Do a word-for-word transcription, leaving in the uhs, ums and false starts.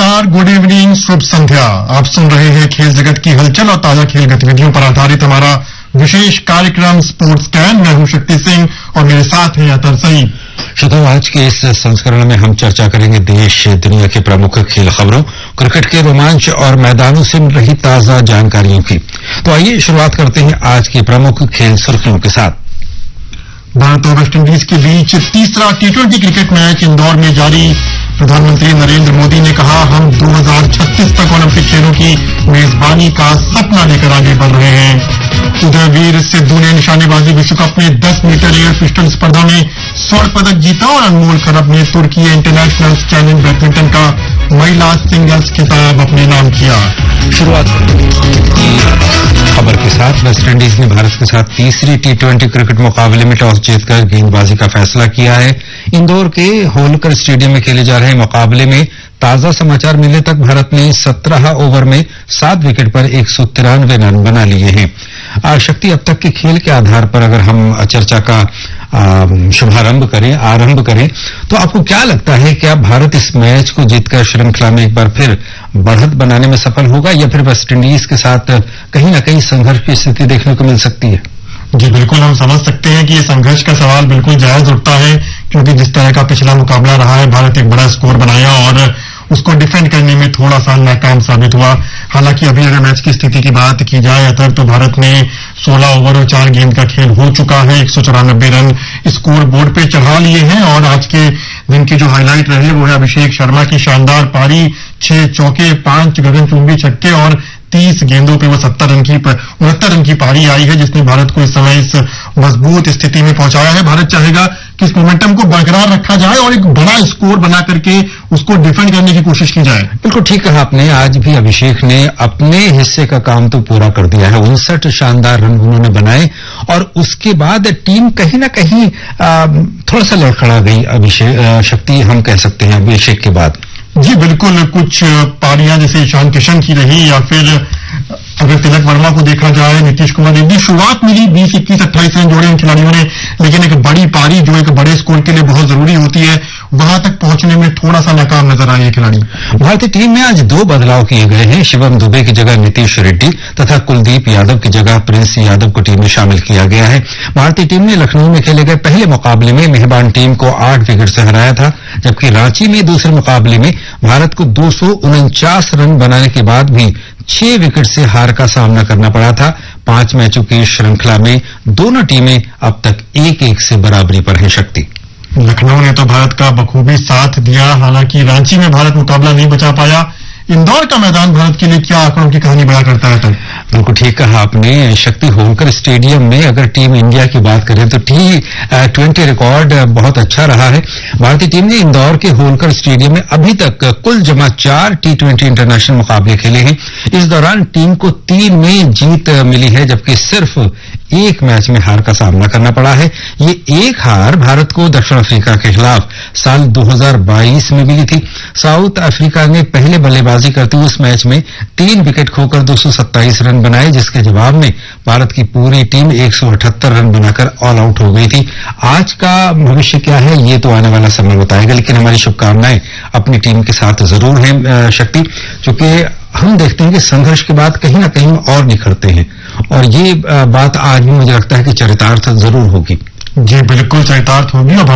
नमस्कार, good evening, शुभ संध्या। आप सुन रहे हैं खेल जगत की हलचल और ताजा खेल गतिविधियों पर आधारित हमारा विशेष कार्यक्रम स्पोर्ट्स कैन। मैं हूं शक्ति सिंह और मेरे साथ हैं अतर सईद। श्रोताओं, आज के इस संस्करण में हम चर्चा करेंगे देश दुनिया के प्रमुख खेल खबरों, क्रिकेट के रोमांच और मैदानों से मिल रही ताजा जानकारियों की। तो आइए शुरुआत करते हैं आज की प्रमुख खेल सुर्खियों के साथ। भारत और वेस्टइंडीज के बीच तीसरा T twenty cricket match Indore में जारी। प्रधानमंत्री नरेंद्र मोदी ने कहा, हम दो हज़ार छत्तीस तक ओलंपिक खेलों की मेजबानी का सपना लेकर आगे बढ़ रहे हैं। उदयवीर सिद्धू ने निशानेबाजी विश्व कप में दस मीटर एयर पिस्टल स्पर्धा में स्वर्ण पदक जीता और अनमोल खरब ने तुर्की इंटरनेशनल चैलेंज बैडमिंटन का महिला सिंगल्स खिताब अपने नाम किया। शुरुआत खबर के साथ। वेस्टइंडीज ने भारत के साथ तीसरी टी ट्वेंटी क्रिकेट मुकाबले में टॉस जीतकर गेंदबाजी का फैसला किया है। इंदौर के होलकर स्टेडियम में खेले जा रहे मुकाबले में ताजा समाचार मिलने तक भारत ने सत्रह ओवर में सात विकेट पर एक सौ तिरानवे रन बना लिए हैं। शक्ति, अब तक के खेल के आधार पर अगर हम चर्चा का शुभारंभ करें, आरंभ करें, तो आपको क्या लगता है, क्या भारत इस मैच को जीतकर श्रृंखला में एक बार फिर बढ़त बनाने में सफल होगा या फिर वेस्टइंडीज के साथ कहीं न कहीं संघर्ष की स्थिति देखने को मिल सकती है? जी बिल्कुल, हम समझ सकते हैं कि ये संघर्ष का सवाल बिल्कुल जायज उठता है, क्योंकि जिस तरह का पिछला मुकाबला रहा है, भारत एक बड़ा स्कोर बनाया और उसको डिफेंड करने में थोड़ा सा नाकाम साबित हुआ। हालांकि अभी अगर मैच की स्थिति की बात की जाए अतर, तो भारत ने सोलह ओवर और चार गेंद का खेल हो चुका है, एक सौ चौरानबे रन स्कोर बोर्ड पे चढ़ा लिए हैं। और आज के दिन की जो हाईलाइट रही वो है अभिषेक शर्मा की शानदार पारी, छह चौके, पांच गगनचुंबी छक्के और तीस गेंदों पे वो सत्तर रन की उनहत्तर रन की पारी आई है, जिसने भारत को इस समय इस मजबूत स्थिति में पहुंचाया है। भारत चाहेगा कि इस मोमेंटम को बरकरार रखा जाए और एक बड़ा स्कोर बना करके उसको डिफेंड करने की कोशिश की जाए। बिल्कुल ठीक कहा आपने। आज भी अभिषेक ने अपने हिस्से का काम तो पूरा कर दिया है, उनसठ शानदार रन उन्होंने बनाए और उसके बाद टीम कहीं ना कहीं थोड़ा सा लड़खड़ा गई। अभिषेक शक्ति हम कह सकते हैं अभिषेक के बाद। जी बिल्कुल, कुछ पारियां जैसे ईशान किशन की रही या फिर अगर तिलक वर्मा को देखा जाए, नीतीश कुमार ने शुरुआत मिली बीस इक्कीस अट्ठाईस रन जोड़े इन खिलाड़ियों ने, लेकिन एक बड़ी पारी जो एक बड़े स्कोर के लिए बहुत जरूरी होती है, वहां तक पहुंचने में थोड़ा सा नाकाम नजर आए खिलाड़ी। भारतीय टीम में आज दो बदलाव किए गए हैं। शिवम दुबे की जगह नीतीश रेड्डी तथा कुलदीप यादव की जगह प्रिंस यादव को टीम में शामिल किया गया है। भारतीय टीम ने लखनऊ में खेले गए पहले मुकाबले में मेहमान टीम को आठ विकेट से हराया था, जबकि रांची में दूसरे मुकाबले में भारत को दो सौ उनचास रन बनाने के बाद भी छह विकेट से हार का सामना करना पड़ा था। पांच मैचों की श्रृंखला में दोनों टीमें अब तक एक एक से बराबरी पर हैं। शक्ति, लखनऊ ने तो भारत का बखूबी साथ दिया, हालांकि रांची में भारत मुकाबला नहीं बचा पाया। इंदौर का मैदान भारत के लिए क्या आंकड़ों की कहानी बयां करता है? तब बिल्कुल ठीक कहा आपने। शक्ति, होलकर स्टेडियम में अगर टीम इंडिया की बात करें तो टी ट्वेंटी रिकॉर्ड बहुत अच्छा रहा है। भारतीय टीम ने इंदौर के होलकर स्टेडियम में अभी तक कुल जमा चार टी ट्वेंटी इंटरनेशनल मुकाबले खेले हैं। इस दौरान टीम को तीन में जीत मिली है, जबकि सिर्फ एक मैच में हार का सामना करना पड़ा है। ये एक हार भारत को दक्षिण अफ्रीका के खिलाफ साल दो हज़ार बाईस में मिली थी। साउथ अफ्रीका ने पहले बल्लेबाजी करते हुए उस मैच में तीन विकेट खोकर दो सौ सत्ताईस रन बनाए, जिसके जवाब में भारत की पूरी टीम एक सौ अठहत्तर रन बनाकर ऑल आउट हो गई थी। आज का भविष्य क्या है ये तो आने वाला समय बताएगा, लेकिन हमारी शुभकामनाएं अपनी टीम के साथ जरूर हैं शक्ति, क्योंकि हम देखते हैं कि संघर्ष के बाद कहीं ना कहीं और निखरते हैं और ये बात आज भी मुझे लगता है कि चरितार्थ जरूर होगी। जी बिल्कुल चरितार्थ होगी।